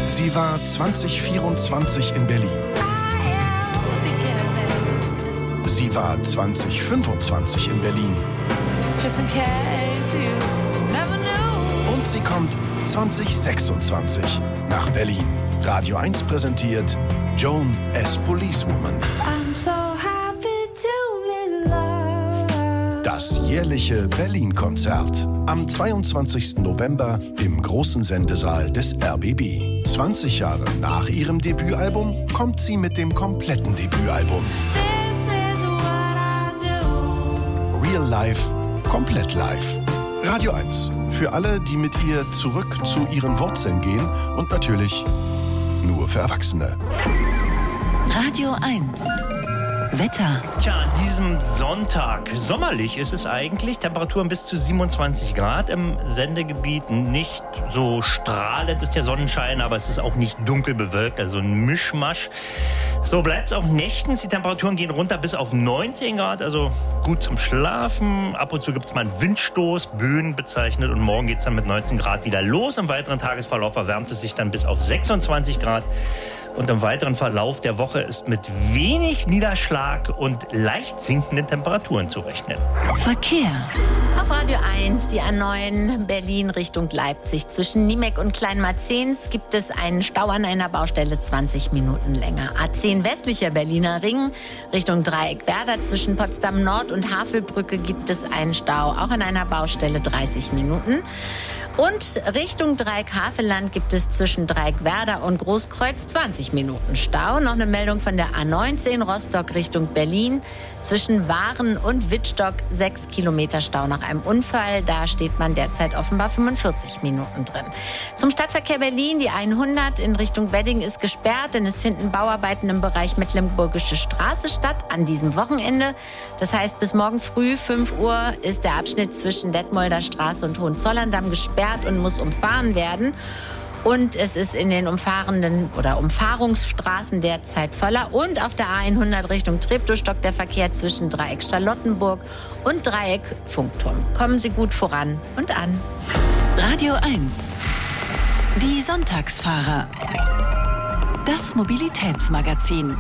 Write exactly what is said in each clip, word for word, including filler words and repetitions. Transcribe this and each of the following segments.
Sie war zwanzig vierundzwanzig in Berlin. Sie war zwanzig fünfundzwanzig in Berlin. Und sie kommt zwanzig sechsundzwanzig nach Berlin. Radio eins präsentiert Joan as Policewoman. Das jährliche Berlin-Konzert. Am zweiundzwanzigsten November im großen Sendesaal des R B B. zwanzig Jahre nach ihrem Debütalbum kommt sie mit dem kompletten Debütalbum. Real Life, komplett live. Radio eins. Für alle, die mit ihr zurück zu ihren Wurzeln gehen und natürlich nur für Erwachsene. Radio eins. Wetter. Tja, an diesem Sonntag, sommerlich ist es eigentlich, Temperaturen bis zu siebenundzwanzig Grad im Sendegebiet. Nicht so strahlend ist der Sonnenschein, aber es ist auch nicht dunkel bewölkt, also ein Mischmasch. So bleibt es auch nächtens. Die Temperaturen gehen runter bis auf neunzehn Grad, also gut zum Schlafen. Ab und zu gibt es mal einen Windstoß, Böen bezeichnet, und morgen geht es dann mit neunzehn Grad wieder los. Im weiteren Tagesverlauf erwärmt es sich dann bis auf sechsundzwanzig Grad. Und im weiteren Verlauf der Woche ist mit wenig Niederschlag und leicht sinkenden Temperaturen zu rechnen. Verkehr. Auf Radio eins, die A neun Berlin Richtung Leipzig. Zwischen Niemek und Kleinmarzens gibt es einen Stau an einer Baustelle zwanzig Minuten länger. A zehn westlicher Berliner Ring Richtung Dreieckwerder. Zwischen Potsdam Nord und Havelbrücke gibt es einen Stau, auch an einer Baustelle dreißig Minuten. Und Richtung Dreieck-Havelland gibt es zwischen Dreieckwerder und Großkreuz zwanzig Minuten Stau. Noch eine Meldung von der A neunzehn Rostock Richtung Berlin. Zwischen Waren und Wittstock sechs Kilometer Stau nach einem Unfall. Da steht man derzeit offenbar fünfundvierzig Minuten drin. Zum Stadtverkehr Berlin, die hundert in Richtung Wedding ist gesperrt, denn es finden Bauarbeiten im Bereich Mecklenburgische Straße statt an diesem Wochenende. Das heißt, bis morgen früh fünf Uhr ist der Abschnitt zwischen Detmolder Straße und Hohenzollern-Damm gesperrt und muss umfahren werden. Und es ist in den umfahrenden oder Umfahrungsstraßen derzeit voller. Und auf der A hundert Richtung Treptow stockt der Verkehr zwischen Dreieck Charlottenburg und Dreieck Funkturm. Kommen Sie gut voran und an. Radio eins. Die Sonntagsfahrer. Das Mobilitätsmagazin.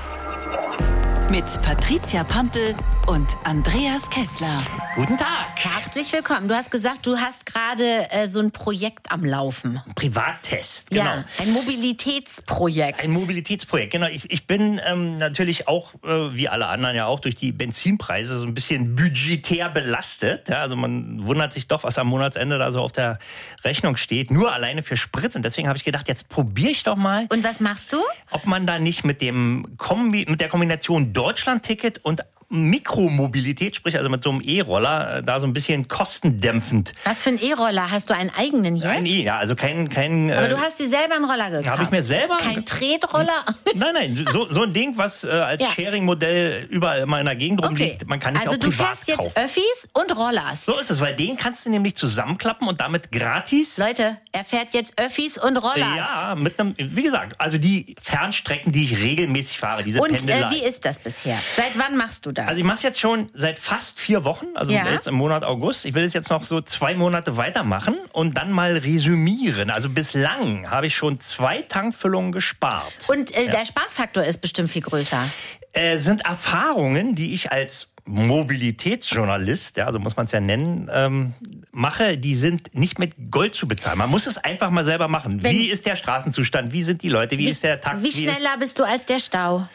Mit Patricia Pampel und Andreas Kessler. Guten Tag. Herzlich willkommen. Du hast gesagt, du hast gerade äh, so ein Projekt am Laufen. Privattest, genau. Ja, ein Mobilitätsprojekt. Ein Mobilitätsprojekt, genau. Ich, ich bin ähm, natürlich auch, äh, wie alle anderen ja auch, durch die Benzinpreise so ein bisschen budgetär belastet. Ja, also man wundert sich doch, was am Monatsende da so auf der Rechnung steht. Nur alleine für Sprit. Und deswegen habe ich gedacht, jetzt probiere ich doch mal. Und was machst du? Ob man da nicht mit, dem Kombi, mit der Kombination Deutschland-Ticket und Mikromobilität, sprich also mit so einem E-Roller, da so ein bisschen kostendämpfend. Was für ein E-Roller? Hast du einen eigenen jetzt? Ein E, ja, also kein... kein Aber äh, du hast dir selber einen Roller gekauft? Habe ich mir selber... Kein Tretroller? Nein, nein, so, so ein Ding, was äh, als Ja. Sharing-Modell überall immer in der Gegend rumliegt. Okay. Man kann es also ja auch du privat fährst jetzt kaufen. Öffis und Rollers. So ist es, weil den kannst du nämlich zusammenklappen und damit gratis... Leute, er fährt jetzt Öffis und Rollers. Ja, mit einem, wie gesagt, also die Fernstrecken, die ich regelmäßig fahre, diese Und Pendelei. äh, wie ist das bisher? Seit wann machst du das? Also ich mache es jetzt schon seit fast vier Wochen, also Ja. jetzt im Monat August. Ich will es jetzt noch so zwei Monate weitermachen und dann mal resümieren. Also bislang habe ich schon zwei Tankfüllungen gespart. und äh, der Spaßfaktor ist bestimmt viel größer. Äh, sind Erfahrungen, die ich als Mobilitätsjournalist, ja, so muss man es ja nennen, ähm, mache, die sind nicht mit Gold zu bezahlen. Man muss es einfach mal selber machen. Wenn- wie ist der Straßenzustand? Wie sind die Leute? Wie, Wie, ist der Takt? wie ist- schneller bist du als der Stau?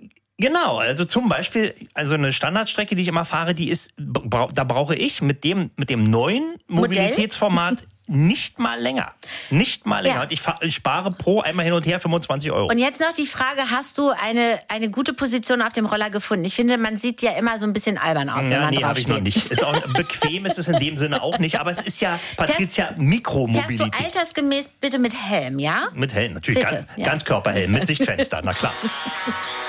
Genau, also zum Beispiel, also eine Standardstrecke, die ich immer fahre, die ist, bra- da brauche ich mit dem, mit dem neuen Mobilitätsformat nicht mal länger. Nicht mal länger. Ja. Und ich, fahr, ich spare pro einmal hin und her fünfundzwanzig Euro. Und jetzt noch die Frage, hast du eine, eine gute Position auf dem Roller gefunden? Ich finde, man sieht ja immer so ein bisschen albern aus, wenn ja, man nee, drauf habe ich steht. noch nicht. Ist auch bequem ist es in dem Sinne auch nicht, aber es ist ja, Patricia, Fährst Mikromobilität. du altersgemäß bitte mit Helm, ja? Mit Helm, natürlich. Bitte, Ganz, ja. Ganzkörperhelm mit Sichtfenster, na klar.